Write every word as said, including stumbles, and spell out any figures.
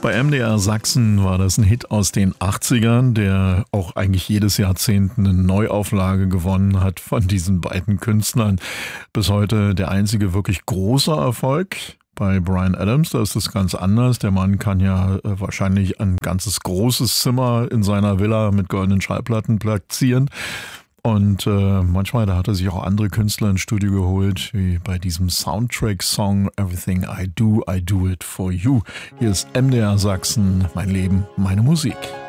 Bei M D R Sachsen war das ein Hit aus den achtzigern, der auch eigentlich jedes Jahrzehnt eine Neuauflage gewonnen hat von diesen beiden Künstlern. Bis heute der einzige wirklich große Erfolg. Bei Bryan Adams, da ist es ganz anders. Der Mann kann ja äh, wahrscheinlich ein ganzes großes Zimmer in seiner Villa mit goldenen Schallplatten platzieren. Und äh, manchmal, da hat er sich auch andere Künstler ins Studio geholt, wie bei diesem Soundtrack-Song Everything I Do, I Do It For You. Hier ist M D R Sachsen, mein Leben, meine Musik.